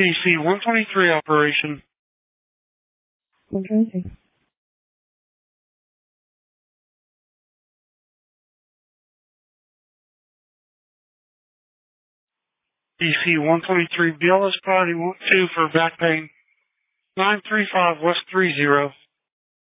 DC 123 operation. 123. DC 123 BLS Priority 2 for back pain. 935 West 30.